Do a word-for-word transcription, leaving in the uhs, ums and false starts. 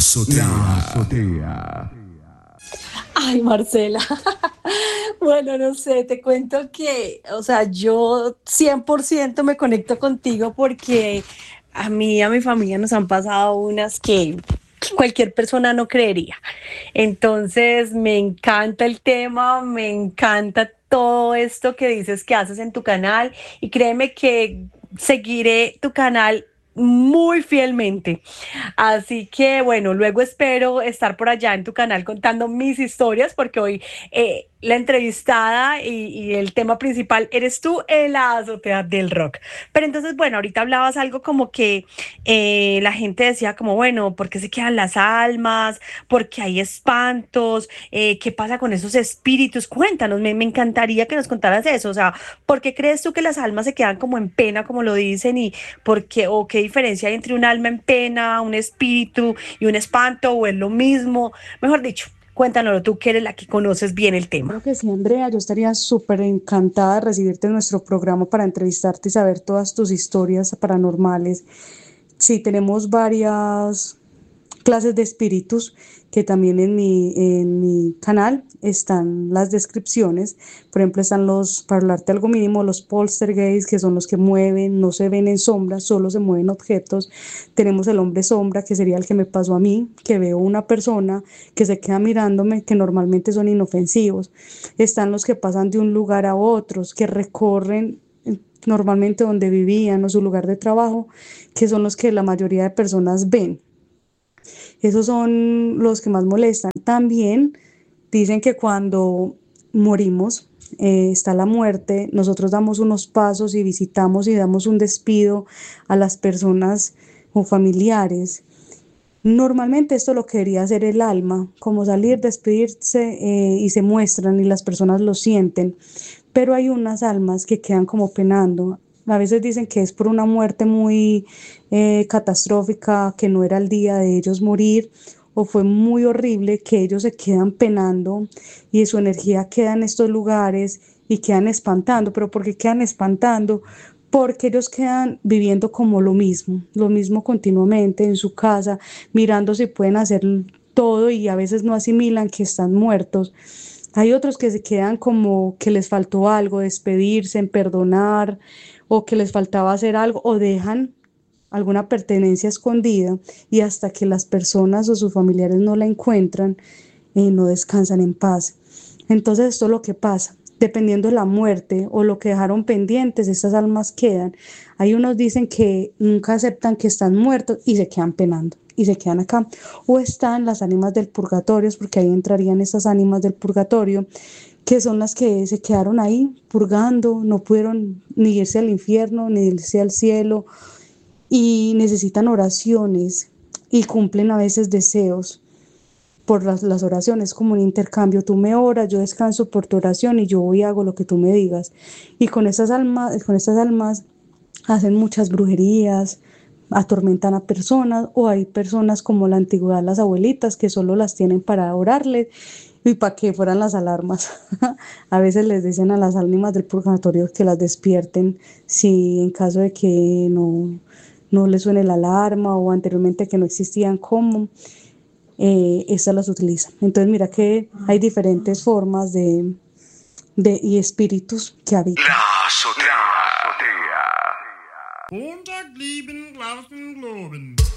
azotea. La azotea. Ay, Marcela. Bueno, no sé, te cuento que, o sea, yo cien por ciento me conecto contigo porque a mí y a mi familia nos han pasado unas que cualquier persona no creería. Entonces, me encanta el tema, me encanta todo esto que dices que haces en tu canal y créeme que seguiré tu canal muy fielmente. Así que bueno, luego espero estar por allá en tu canal contando mis historias porque hoy eh, la entrevistada y, y el tema principal eres tú en la azotea del rock. Pero entonces, bueno, ahorita hablabas algo como que eh, la gente decía como, bueno, ¿por qué se quedan las almas? ¿Por qué hay espantos? Eh, ¿qué pasa con esos espíritus? Cuéntanos, me, me encantaría que nos contaras eso. O sea, ¿por qué crees tú que las almas se quedan como en pena, como lo dicen? ¿Y por qué o qué diferencia hay entre un alma en pena, un espíritu y un espanto o es lo mismo? Mejor dicho, cuéntanoslo tú que eres la que conoces bien el tema. Claro que sí, Andrea, yo estaría súper encantada de recibirte en nuestro programa para entrevistarte y saber todas tus historias paranormales. Sí, tenemos varias clases de espíritus que también en mi, en mi canal están las descripciones. Por ejemplo, están los, para hablarte algo mínimo, los poltergeist, que son los que mueven, no se ven en sombra, solo se mueven objetos. Tenemos el hombre sombra, que sería el que me pasó a mí, que veo una persona que se queda mirándome, que normalmente son inofensivos. Están los que pasan de un lugar a otros, que recorren normalmente donde vivían o su lugar de trabajo, que son los que la mayoría de personas ven. Esos son los que más molestan. También dicen que cuando morimos, eh, está la muerte, nosotros damos unos pasos y visitamos y damos un despido a las personas o familiares. Normalmente esto lo que debería hacer el alma, como salir, despedirse eh, y se muestran y las personas lo sienten, pero hay unas almas que quedan como penando. A veces dicen que es por una muerte muy eh, catastrófica, que no era el día de ellos morir, o fue muy horrible, que ellos se quedan penando y su energía queda en estos lugares y quedan espantando. ¿Pero por qué quedan espantando? Porque ellos quedan viviendo como lo mismo, lo mismo continuamente en su casa, mirando si pueden hacer todo y a veces no asimilan que están muertos. Hay otros que se quedan como que les faltó algo, despedirse, en perdonar, o que les faltaba hacer algo, o dejan alguna pertenencia escondida y hasta que las personas o sus familiares no la encuentran, eh, no descansan en paz. Entonces esto es lo que pasa. Dependiendo de la muerte o lo que dejaron pendientes, estas almas quedan. Hay unos dicen que nunca aceptan que están muertos y se quedan penando y se quedan acá. O están las ánimas del purgatorio, porque ahí entrarían estas ánimas del purgatorio, que son las que se quedaron ahí purgando, no pudieron ni irse al infierno, ni irse al cielo, y necesitan oraciones y cumplen a veces deseos por las, las oraciones, como un intercambio. Tú me oras, yo descanso por tu oración y yo voy y hago lo que tú me digas. Y con estas almas, con estas almas hacen muchas brujerías, atormentan a personas, o hay personas como la antigüedad, las abuelitas, que solo las tienen para orarles y para que fueran las alarmas. A veces les dicen a las ánimas del purgatorio que las despierten si en caso de que no, no les suene la alarma, o anteriormente que no existían, como eh, estas las utilizan. Entonces mira que hay diferentes formas de, de y espíritus que habitan. La azotea. Montag, lieben, Glauben, Globen.